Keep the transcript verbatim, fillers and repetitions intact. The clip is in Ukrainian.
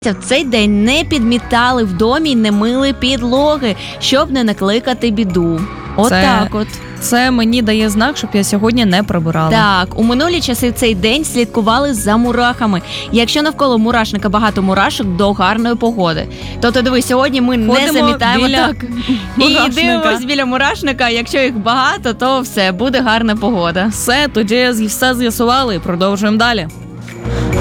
В цей день не підмітали в домі, не мили підлоги, щоб не накликати біду. Отак Це... от. Це мені дає знак, щоб я сьогодні не прибирала. Так, у минулі часи в цей день слідкували за мурахами. Якщо навколо мурашника багато мурашок, до гарної погоди. Тобто, дивись, сьогодні ми Ходимо не замітаємо біля так. мурашника. І дивимось біля мурашника, якщо їх багато, то все, буде гарна погода. Все, тоді все з'ясували і продовжуємо далі.